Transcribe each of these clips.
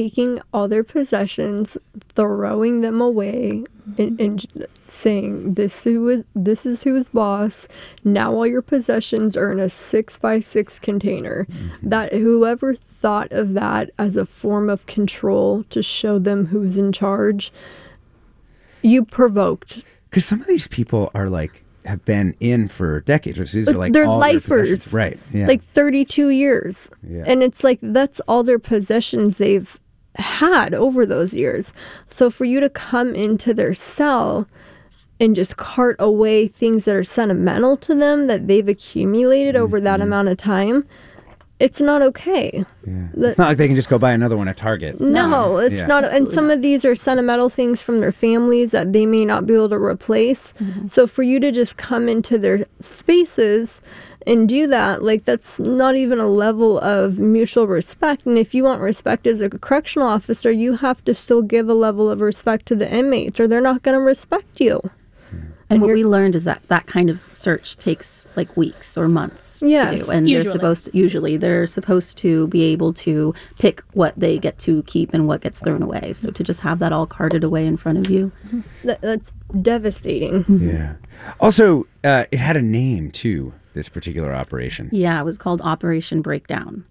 taking all their possessions, throwing them away, and saying, this is who's boss. Now all your possessions are in a 6x6 container. That whoever thought of that as a form of control to show them who's in charge, you provoked. Because some of these people are like, have been in for decades. These are like they're all lifers. Their right. Yeah. Like 32 years. Yeah. And it's like, that's all their possessions they've had over those years. So for you to come into their cell and just cart away things that are sentimental to them that they've accumulated over that amount of time, it's not okay. Yeah. It's not like they can just go buy another one at Target. No, it's not. Absolutely And some of these are sentimental things from their families that they may not be able to replace. So for you to just come into their spaces and do that, like, that's not even a level of mutual respect. And if you want respect as a correctional officer, you have to still give a level of respect to the inmates, or they're not going to respect you. And what we learned is that that kind of search takes like weeks or months to Yes, do. And they're supposed to be able to pick what they get to keep and what gets thrown away. So to just have that all carted away in front of you. That's devastating. Yeah. Also, it had a name too, this particular operation. Yeah, it was called Operation Breakdown.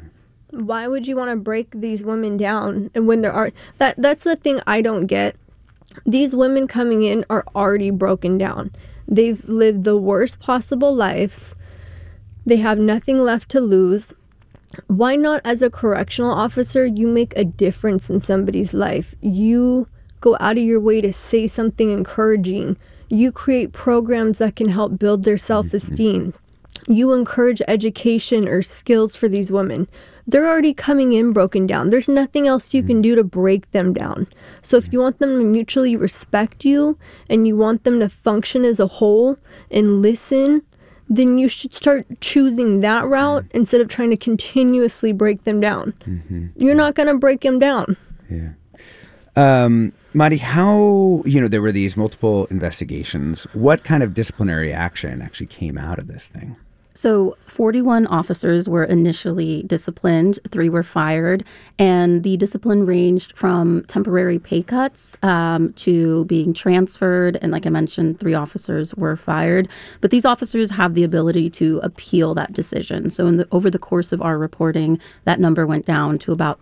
Why would you want to break these women down? And when there are that's the thing I don't get. These women coming in are already broken down. They've lived the worst possible lives. They have nothing left to lose. Why not, as a correctional officer, you make a difference in somebody's life? You go out of your way to say something encouraging. You create programs that can help build their self-esteem. You encourage education or skills for these women. They're already coming in broken down. There's nothing else you can do to break them down. So if you want them to mutually respect you and you want them to function as a whole and listen, then you should start choosing that route instead of trying to continuously break them down. You're not going to break them down. Yeah. Madi, how, there were these multiple investigations. What kind of disciplinary action actually came out of this thing? So 41 officers were initially disciplined, 3 were fired, and the discipline ranged from temporary pay cuts to being transferred. And like I mentioned, 3 officers were fired. But these officers have the ability to appeal that decision. So over the course of our reporting, that number went down to about